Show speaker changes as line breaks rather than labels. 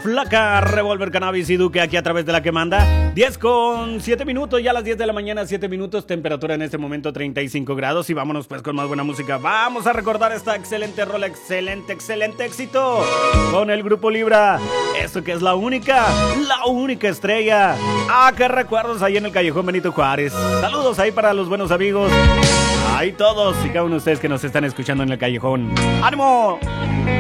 Flaca, Revolver, Cannabis y Duque aquí a través de la que manda. 10:07, ya a las 10 de la mañana, 7 minutos, temperatura en este momento 35 grados y vámonos pues con más buena música. Vamos a recordar esta excelente rola, excelente éxito con el Grupo Libra. Esto que es la única estrella. Qué recuerdos ahí en el Callejón Benito Juárez. Saludos ahí para los buenos amigos. Ahí todos y cada uno de ustedes que nos están escuchando en el Callejón. ¡Ánimo!